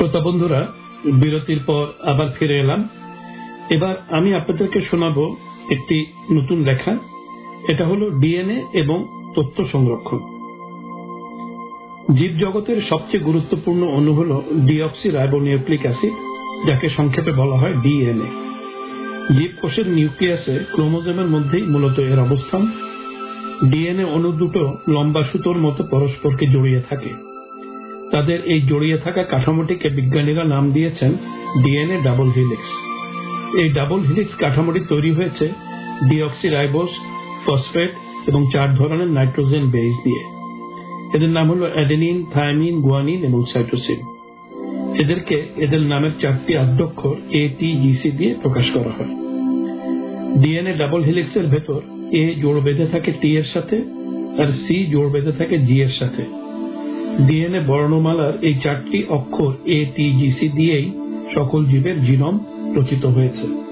শ্রোতা বন্ধুরা, বিরতির পর আবার ফিরে এলাম। এবার আমি আপনাদেরকে শোনাবো একটি নতুন লেখা। এটা হলো ডিএনএ এবং তথ্য সংরক্ষণ। জীবজগতের সবচেয়ে গুরুত্বপূর্ণ অণু হলো ডিঅক্সিরাইবোনিউক্লিক অ্যাসিড, যাকে সংক্ষেপে বলা হয় ডিএনএ। জীবকোষের নিউক্লিয়াসে ক্রোমোজোমের মধ্যেই মূলত এর অবস্থান। ডিএনএ অণু দুটো লম্বা সুতোর মতো পরস্পরকে জড়িয়ে থাকে। তাদের এই জড়িয়ে থাকা কাঠামোটিকে বিজ্ঞানীরা নাম দিয়েছেন ডিএনএ ডাবল হিলিক্স। এই ডাবল হিলিক্স কাঠামোটি তৈরি হয়েছে ডিঅক্সিরাইবোজ, ফসফেট এবং 4 ধরনের নাইট্রোজেন বেস দিয়ে। এদের নাম হলো অ্যাডেনিন, থায়ামিন, গুয়ানিন এবং সাইটোসিন। এদেরকে এদের নামের 4টি আদ্যক্ষর ATGC দিয়ে প্রকাশ করা হয়। ডিএনএ ডাবল হিলিক্সের ভেতর A জোড় বেঁধে থাকে T এর সাথে, আর C জোড় বেঁধে থাকে G এর সাথে। ডিএনএ বর্ণমালার এই 4টি অক্ষর ATGC দিয়েই সকল জীবের জিনোম রচিত হয়েছে।